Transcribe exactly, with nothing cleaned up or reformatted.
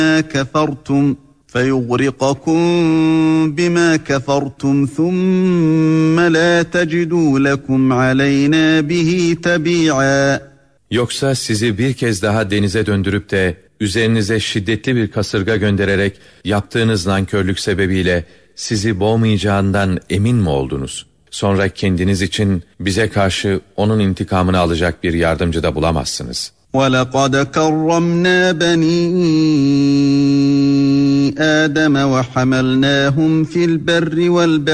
كفرتم فيغرقكم بما كفرتم ثم لا تجدوا لكم علينا به تبيعا. Yoksa sizi bir kez daha denize döndürüp de üzerinize şiddetli bir kasırga göndererek yaptığınız nankörlük sebebiyle sizi boğmayacağından emin mi oldunuz? Sonra kendiniz için bize karşı onun intikamını alacak bir yardımcı da bulamazsınız. وَلَقَدْ كَرَّمْنَا بَنِي آدَمَ وَحَمَلْنَاهُمْ فِي الْبَرِّ وَالْبَحْرِ